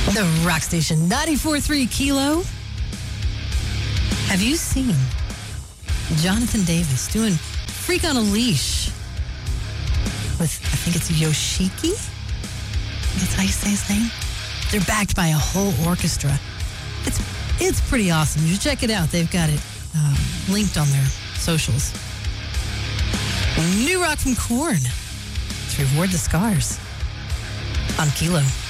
The Rock Station 94.3 Kilo. Have you seen Jonathan Davis doing Freak on a Leash with, I think it's Yoshiki? That's how you say his name? They're backed by a whole orchestra. It's pretty awesome. You should check it out. They've got it linked on their socials. New rock from Korn. Let's reward the scars on Kilo.